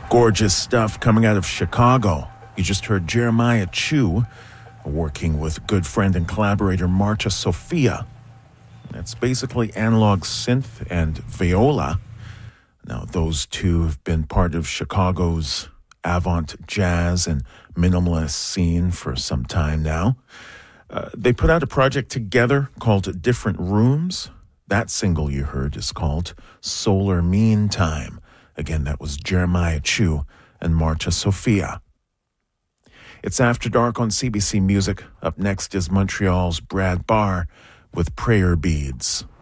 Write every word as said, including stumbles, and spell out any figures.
Gorgeous stuff coming out of Chicago. You just heard Jeremiah Chu working with good friend and collaborator Marcia Sophia. It's basically analog synth and viola. Now, those two have been part of Chicago's avant jazz and minimalist scene for some time now. Uh, they put out a project together called Different Rooms. That single you heard is called Solar Meantime. Again, that was Jeremiah Chu and Marcia Sophia. It's After Dark on C B C Music. Up next is Montreal's Brad Barr with Prayer Beads.